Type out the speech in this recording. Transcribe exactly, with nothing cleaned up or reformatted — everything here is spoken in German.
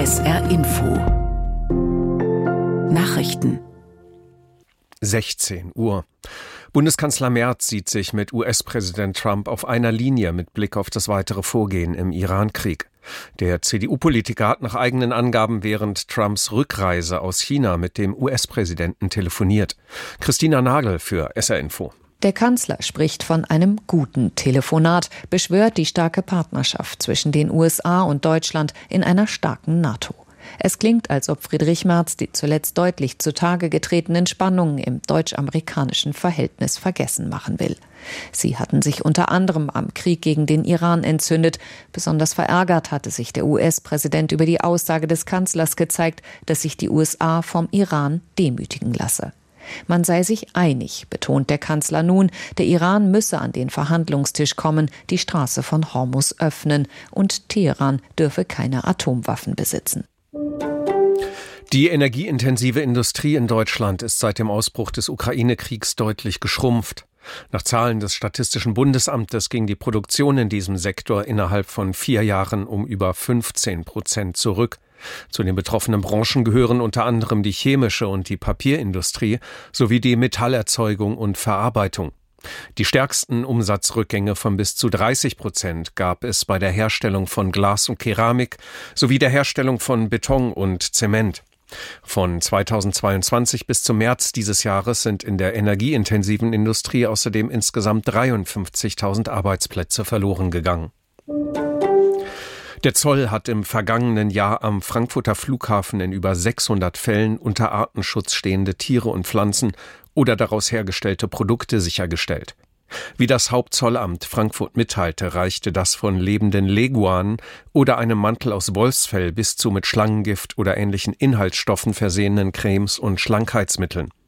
S R Info Nachrichten sechzehn Uhr. Bundeskanzler Merz sieht sich mit U S-Präsident Trump auf einer Linie mit Blick auf das weitere Vorgehen im Iran-Krieg. Der C D U-Politiker hat nach eigenen Angaben während Trumps Rückreise aus China mit dem U S-Präsidenten telefoniert. Christina Nagel für S R Info. Der Kanzler spricht von einem guten Telefonat, beschwört die starke Partnerschaft zwischen den U S A und Deutschland in einer starken NATO. Es klingt, als ob Friedrich Merz die zuletzt deutlich zutage getretenen Spannungen im deutsch-amerikanischen Verhältnis vergessen machen will. Sie hatten sich unter anderem am Krieg gegen den Iran entzündet. Besonders verärgert hatte sich der U S-Präsident über die Aussage des Kanzlers gezeigt, dass sich die U S A vom Iran demütigen lasse. Man sei sich einig, betont der Kanzler nun, der Iran müsse an den Verhandlungstisch kommen, die Straße von Hormuz öffnen und Teheran dürfe keine Atomwaffen besitzen. Die energieintensive Industrie in Deutschland ist seit dem Ausbruch des Ukraine-Kriegs deutlich geschrumpft. Nach Zahlen des Statistischen Bundesamtes ging die Produktion in diesem Sektor innerhalb von vier Jahren um über fünfzehn Prozent zurück. Zu den betroffenen Branchen gehören unter anderem die chemische und die Papierindustrie sowie die Metallerzeugung und Verarbeitung. Die stärksten Umsatzrückgänge von bis zu dreißig Prozent gab es bei der Herstellung von Glas und Keramik sowie der Herstellung von Beton und Zement. Von zweitausendzweiundzwanzig bis zum März dieses Jahres sind in der energieintensiven Industrie außerdem insgesamt dreiundfünfzigtausend Arbeitsplätze verloren gegangen. Der Zoll hat im vergangenen Jahr am Frankfurter Flughafen in über sechshundert Fällen unter Artenschutz stehende Tiere und Pflanzen oder daraus hergestellte Produkte sichergestellt. Wie das Hauptzollamt Frankfurt mitteilte, reichte das von lebenden Leguanen oder einem Mantel aus Wolfsfell bis zu mit Schlangengift oder ähnlichen Inhaltsstoffen versehenen Cremes und Schlankheitsmitteln.